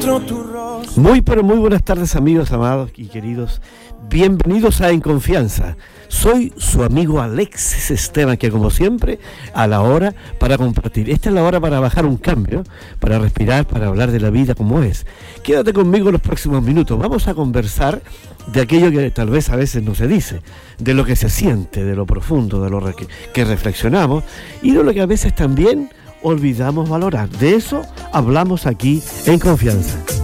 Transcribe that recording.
Muy pero muy buenas tardes, amigos, amados y queridos. Bienvenidos a En Confianza. Soy su amigo Alexis Esteban, que como siempre, a la hora para compartir. Esta es la hora para bajar un cambio, para respirar, para hablar de la vida como es. Quédate conmigo los próximos minutos. Vamos a conversar de aquello que tal vez a veces no se dice, de lo que se siente, de lo profundo, de lo que reflexionamos y de lo que a veces también olvidamos valorar. De eso hablamos aquí en Confianza.